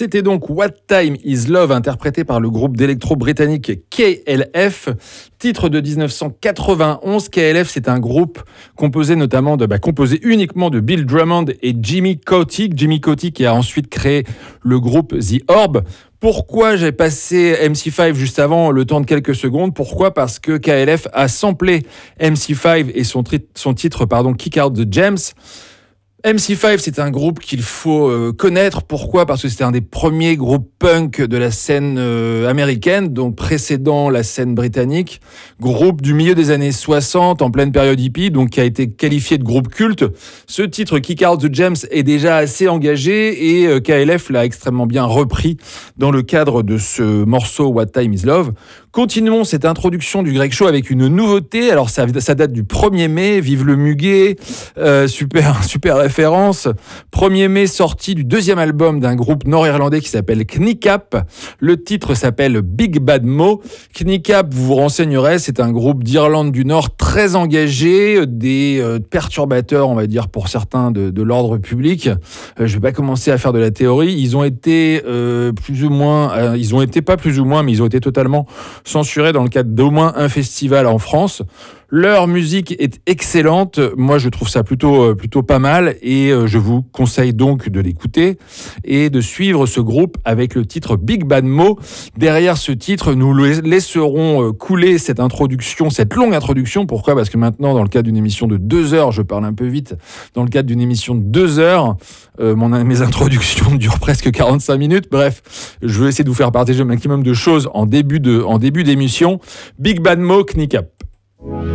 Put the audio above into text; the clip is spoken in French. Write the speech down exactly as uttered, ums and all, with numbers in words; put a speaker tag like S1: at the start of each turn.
S1: C'était donc What Time Is Love, interprété par le groupe d'électro britannique K L F, titre de dix-neuf cent quatre-vingt-onze. K L F, c'est un groupe composé notamment de, bah, composé uniquement de Bill Drummond et Jimmy Kotick. Jimmy Kotick qui a ensuite créé le groupe The Orb. Pourquoi j'ai passé M C cinq juste avant, le temps de quelques secondes? Pourquoi? Parce que K L F a samplé M C cinq et son, tri- son titre, pardon, Kick Out the Gems. M C cinq, c'est un groupe qu'il faut euh, connaître. Pourquoi? Parce que c'était un des premiers groupes punk de la scène euh, américaine, donc précédant la scène britannique. Groupe du milieu des années soixante, en pleine période hippie, donc qui a été qualifié de groupe culte. Ce titre, Kick Out the Gems, est déjà assez engagé et euh, K L F l'a extrêmement bien repris dans le cadre de ce morceau What Time Is Love. Continuons cette introduction du Greg Show avec une nouveauté. Alors ça, ça date du premier mai, vive le muguet, euh, super, super référence. premier mai, sortie du deuxième album d'un groupe nord-irlandais qui s'appelle Kneecap. Le titre s'appelle Big Bad Mo. Kneecap, vous vous renseignerez, c'est un groupe d'Irlande du Nord très engagé, des euh, perturbateurs, on va dire pour certains, de, de l'ordre public. Euh, je vais pas commencer à faire de la théorie. Ils ont été euh, plus ou moins, euh, ils ont été pas plus ou moins, mais ils ont été totalement censurés dans le cadre d'au moins un festival en France. Leur musique est excellente. Moi, je trouve ça plutôt, plutôt pas mal et je vous conseille donc de l'écouter et de suivre ce groupe avec le titre Big Bad Mo. Derrière ce titre, nous laisserons couler cette introduction, cette longue introduction. Pourquoi? Parce que maintenant, dans le cadre d'une émission de deux heures, je parle un peu vite, dans le cadre d'une émission de deux heures, euh, mon, mes introductions durent presque quarante-cinq minutes. Bref, je vais essayer de vous faire partager un maximum de choses en début de, en début d'émission. Big Bad Mo, Kneecap.